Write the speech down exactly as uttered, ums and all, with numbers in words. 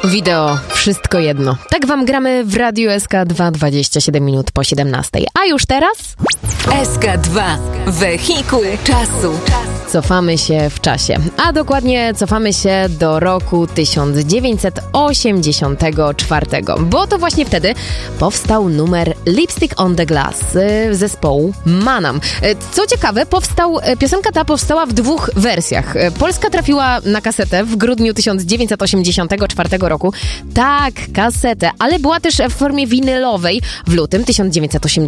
Wideo, wszystko jedno. Tak wam gramy w Radiu S K dwa, dwadzieścia siedem minut po siedemnastej. A już teraz? S K dwa. Wehikuł czasu. Cofamy się w czasie, a dokładnie cofamy się do roku tysiąc dziewięćset osiemdziesiątego czwartego, bo to właśnie wtedy powstał numer Lipstick on the Glass zespołu Manam. Co ciekawe, powstał, piosenka ta powstała w dwóch wersjach. Polska trafiła na kasetę w grudniu tysiąc dziewięćset osiemdziesiątego czwartego roku. Tak, kasetę, ale była też w formie winylowej w lutym tysiąc dziewięćset osiemdziesiątego